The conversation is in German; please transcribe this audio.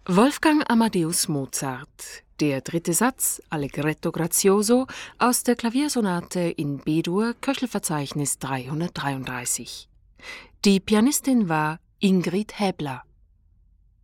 Wolfgang Amadeus Mozart, der dritte Satz, Allegretto grazioso, aus der Klaviersonate in B-Dur, Köchelverzeichnis 333. Die Pianistin war Ingrid Häbler.